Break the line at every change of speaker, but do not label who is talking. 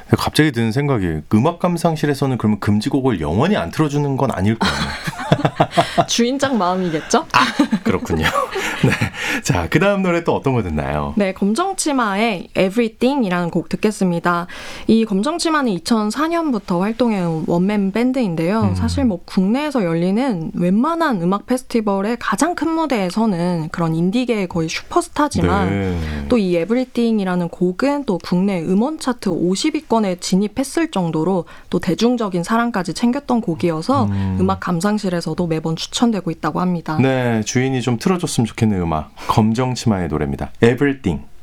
갑자기 드는 생각이 음악 감상실에서는 그러면 금지곡을 영원히 안 틀어주는 건 아닐 거예요.
주인장 마음이겠죠?
아, 그렇군요. 네. 자, 그 다음 노래 또 어떤 거 듣나요?
네, 검정치마의 Everything이라는 곡 듣겠습니다. 이 검정치마는 2004년부터 활동해온 원맨 밴드인데요. 사실 뭐 국내에서 열리는 웬만한 음악 페스티벌의 가장 큰 무대에서는 그런 인디계의 거의 슈퍼스타지만
네.
또 이 Everything이라는 곡은 또 국내 음원 차트 50위권에 진입했을 정도로 또 대중적인 사랑까지 챙겼던 곡이어서 음악 감상실에서도 매번 추천되고 있다고 합니다.
네, 주인이 좀 틀어줬으면 좋겠는 음악. 검정치마의 노래입니다. Everything.